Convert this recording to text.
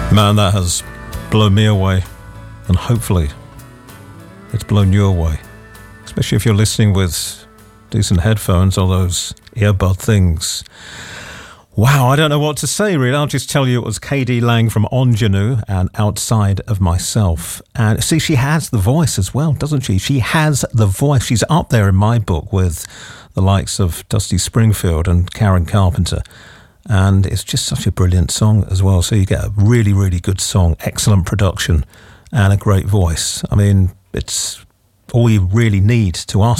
Man, that has blown me away, and hopefully it's blown you away, especially if you're listening with decent headphones or those earbud things. Wow, I don't know what to say, really. I'll just tell you it was KD Lang from Ingenue and Outside of Myself. And see, she has the voice as well, doesn't she? She has the voice. She's up there in my book with the likes of Dusty Springfield and Karen Carpenter. And it's just such a brilliant song as well. So you get a really, really good song, excellent production, and a great voice. I mean, it's all you really need to ask